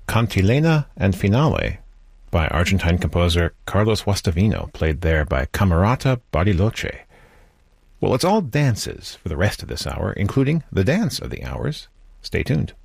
Cantilena and Finale by Argentine composer Carlos Guastavino, played there by Camerata Bariloche. Well, it's all dances for the rest of this hour, including the dance of the hours. Stay tuned.